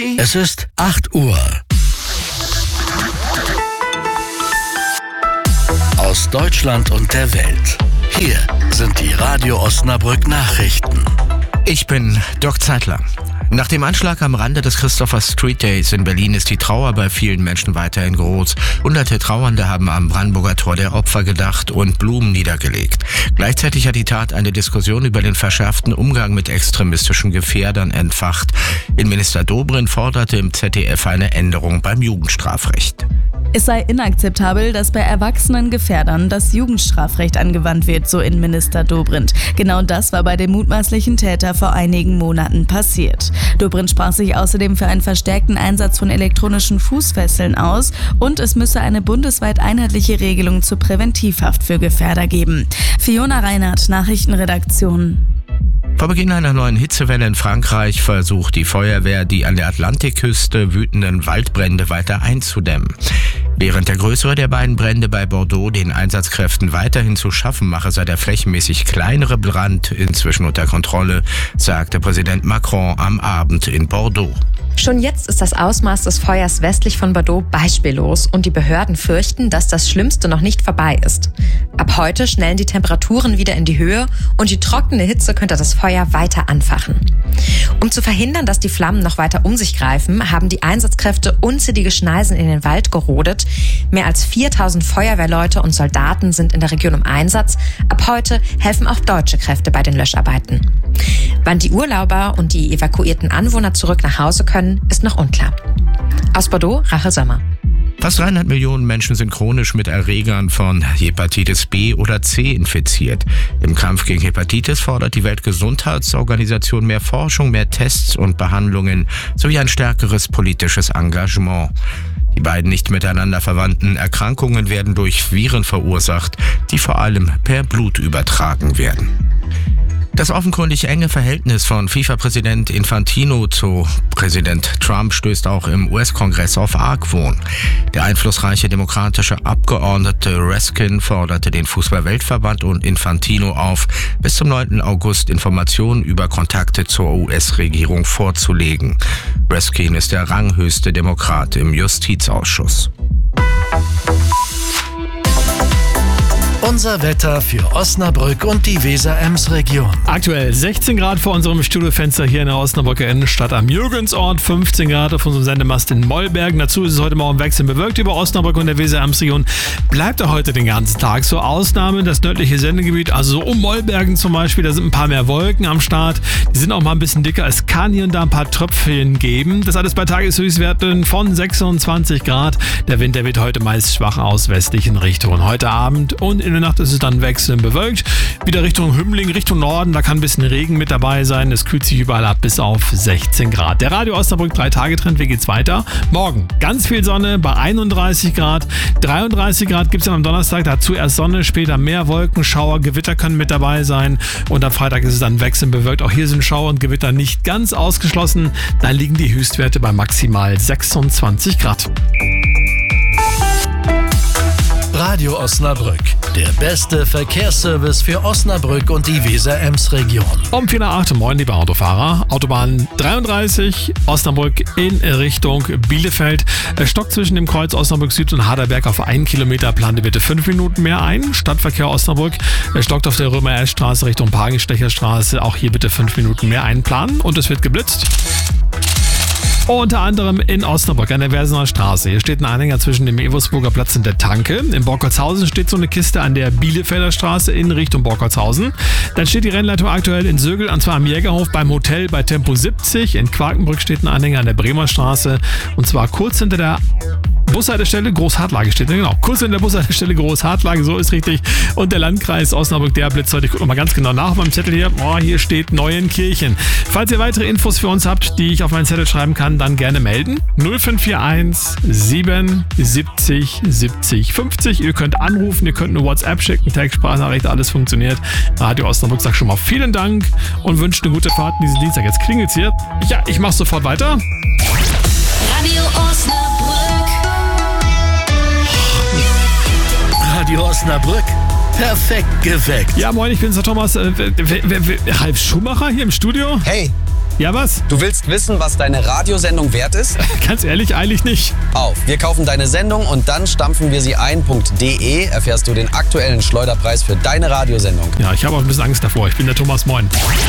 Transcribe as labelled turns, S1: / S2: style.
S1: Es ist 8 Uhr. Aus Deutschland und der Welt. Hier sind die Radio Osnabrück Nachrichten.
S2: Ich bin Dirk Zeitler. Nach dem Anschlag am Rande des Christopher Street Days in Berlin ist die Trauer bei vielen Menschen weiterhin groß. Hunderte Trauernde haben am Brandenburger Tor der Opfer gedacht und Blumen niedergelegt. Gleichzeitig hat die Tat eine Diskussion über den verschärften Umgang mit extremistischen Gefährdern entfacht. Innenminister Dobrindt forderte im ZDF eine Änderung beim Jugendstrafrecht.
S3: Es sei inakzeptabel, dass bei erwachsenen Gefährdern das Jugendstrafrecht angewandt wird, so Innenminister Dobrindt. Genau das war bei dem mutmaßlichen Täter vor einigen Monaten passiert. Dobrindt sprach sich außerdem für einen verstärkten Einsatz von elektronischen Fußfesseln aus und es müsse eine bundesweit einheitliche Regelung zur Präventivhaft für Gefährder geben. Fiona Reinhardt, Nachrichtenredaktion.
S2: Vor Beginn einer neuen Hitzewelle in Frankreich versucht die Feuerwehr, die an der Atlantikküste wütenden Waldbrände weiter einzudämmen. Während der größere der beiden Brände bei Bordeaux den Einsatzkräften weiterhin zu schaffen mache, sei der flächenmäßig kleinere Brand inzwischen unter Kontrolle, sagte Präsident Macron am Abend in Bordeaux.
S4: Schon jetzt ist das Ausmaß des Feuers westlich von Bordeaux beispiellos und die Behörden fürchten, dass das Schlimmste noch nicht vorbei ist. Ab heute schnellen die Temperaturen wieder in die Höhe und die trockene Hitze könnte das Feuer weiter anfachen. Um zu verhindern, dass die Flammen noch weiter um sich greifen, haben die Einsatzkräfte unzählige Schneisen in den Wald gerodet. Mehr als 4000 Feuerwehrleute und Soldaten sind in der Region im Einsatz. Ab heute helfen auch deutsche Kräfte bei den Löscharbeiten. Wann die Urlauber und die evakuierten Anwohner zurück nach Hause können, ist noch unklar. Aus Bordeaux, Rachel Sommer.
S2: Fast 300 Millionen Menschen sind chronisch mit Erregern von Hepatitis B oder C infiziert. Im Kampf gegen Hepatitis fordert die Weltgesundheitsorganisation mehr Forschung, mehr Tests und Behandlungen sowie ein stärkeres politisches Engagement. Die beiden nicht miteinander verwandten Erkrankungen werden durch Viren verursacht, die vor allem per Blut übertragen werden. Das offenkundig enge Verhältnis von FIFA-Präsident Infantino zu Präsident Trump stößt auch im US-Kongress auf Argwohn. Der einflussreiche demokratische Abgeordnete Raskin forderte den Fußball-Weltverband und Infantino auf, bis zum 9. August Informationen über Kontakte zur US-Regierung vorzulegen. Raskin ist der ranghöchste Demokrat im Justizausschuss.
S1: Unser Wetter für Osnabrück und die Weser-Ems-Region.
S5: Aktuell 16 Grad vor unserem Studiofenster hier in der Osnabrücker Innenstadt am Jürgensort, 15 Grad auf unserem Sendemast in Mollbergen. Dazu ist es heute Morgen wechselnd bewölkt über Osnabrück und der Weser-Ems-Region. Bleibt er heute den ganzen Tag. So Ausnahme das nördliche Sendegebiet, also so um Mollbergen zum Beispiel, da sind ein paar mehr Wolken am Start. Die sind auch mal ein bisschen dicker. Es kann hier und da ein paar Tröpfchen geben. Das alles bei Tageshöchstwerten von 26 Grad. Der Wind, der weht heute meist schwach aus westlichen Richtungen. Heute Abend und in der Nacht ist es dann wechselnd bewölkt. Wieder Richtung Hümmling, Richtung Norden, da kann ein bisschen Regen mit dabei sein. Es kühlt sich überall ab bis auf 16 Grad. Der Radio Osnabrück 3-Tage-Trend, wie geht's weiter? Morgen ganz viel Sonne bei 31 Grad. 33 Grad gibt es dann am Donnerstag. Dazu erst Sonne, später mehr Wolken, Schauer, Gewitter können mit dabei sein. Und am Freitag ist es dann wechselnd bewölkt. Auch hier sind Schauer und Gewitter nicht ganz ausgeschlossen. Da liegen die Höchstwerte bei maximal 26 Grad.
S1: Radio Osnabrück, der beste Verkehrsservice für Osnabrück und die Weser-Ems-Region.
S5: Um 4:08 Uhr, moin liebe Autofahrer. Autobahn 33, Osnabrück in Richtung Bielefeld. Stock zwischen dem Kreuz Osnabrück Süd und Harderberg auf 1 Kilometer. Plante bitte 5 Minuten mehr ein. Stadtverkehr Osnabrück stockt auf der Römer-S-Straße Richtung Pagenstecherstraße. Auch hier bitte 5 Minuten mehr einplanen. Und es wird geblitzt. Unter anderem in Osnabrück an der Versener Straße. Hier steht ein Anhänger zwischen dem Eversburger Platz und der Tanke. In Borkertshausen steht so eine Kiste an der Bielefelder Straße in Richtung Borkertshausen. Dann steht die Rennleitung aktuell in Sögel, und zwar am Jägerhof beim Hotel bei Tempo 70. In Quakenbrück steht ein Anhänger an der Bremer Straße, und zwar kurz hinter der Bushaltestelle Großhartlage steht. Genau, kurz in der Bushaltestelle Großhartlage, so ist richtig. Und der Landkreis Osnabrück, der blitzt heute. Ich gucke mal ganz genau nach beim Zettel hier. Hier steht Neuenkirchen. Falls ihr weitere Infos für uns habt, die ich auf meinen Zettel schreiben kann, dann gerne melden. 0541 77 70 50. Ihr könnt anrufen, ihr könnt eine WhatsApp schicken, Text, Sprachnachricht, alles funktioniert. Radio Osnabrück sagt schon mal vielen Dank und wünscht eine gute Fahrt diesen Dienstag. Jetzt klingelt's hier. Ja, ich mach sofort weiter.
S6: Radio Osnabrück.
S1: Radio Osnabrück, perfekt geweckt.
S5: Ja, moin, ich bin's, der Thomas. Ralf Schumacher hier im Studio.
S7: Hey,
S5: Ja, was?
S7: Du willst wissen, was deine Radiosendung wert ist?
S5: Ganz ehrlich, eilig nicht.
S7: Auf, wir kaufen deine Sendung und dann stampfen wir sie ein.de erfährst du den aktuellen Schleuderpreis für deine Radiosendung.
S5: Ja, ich habe auch ein bisschen Angst davor. Ich bin der Thomas, moin.